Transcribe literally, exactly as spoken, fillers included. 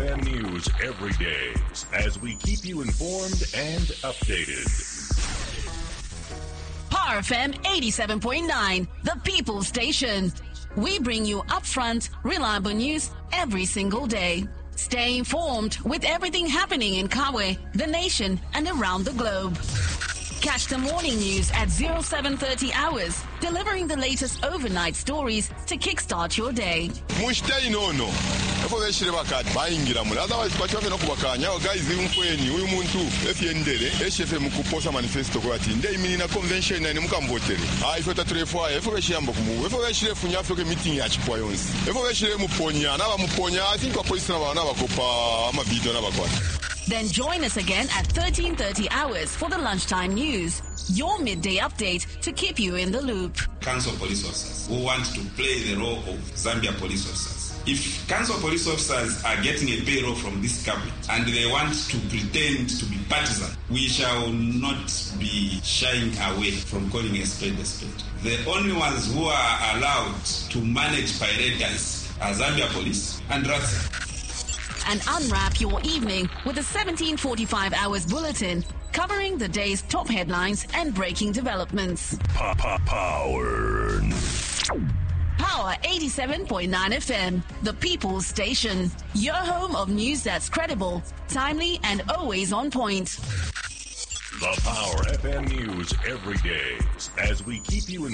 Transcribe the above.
M News every day as we keep you informed and updated. Power F M eighty-seven point nine, the People Station. We bring you upfront, reliable news every single day. Stay informed with everything happening in Kawe, the nation, and around the globe. Catch the morning news at oh seven thirty hours, delivering the latest overnight stories to kickstart your day. Mushtai no no. Efo beshire bakati bayingira muri otherwise kwacha no kubakanya guys umfweni uyu muntu efyendere eshefe mukuposa manifesto kwa ati ndey minina convention na mukamvotere. Ah ifo tatrefoa efo beshiyamba kumu efo beshire funya Africa meeting ya chipwa yonsi. Efo beshire muponya na ba muponya I think kwa police na ba na bakopa ama video na bakwata. Then join us again at thirteen thirty hours for the lunchtime news, your midday update to keep you in the loop. Council police officers who want to play the role of Zambia police officers. If council police officers are getting a payroll from this government and they want to pretend to be partisan, we shall not be shying away from calling a spade a spade. The only ones who are allowed to manage pirates are Zambia police and R A S A. And unwrap your evening with a seventeen forty-five hours bulletin covering the day's top headlines and breaking developments. Power. Power eighty-seven point nine F M, the People's Station. Your home of news that's credible, timely, and always on point. The Power F M News every day as we keep you in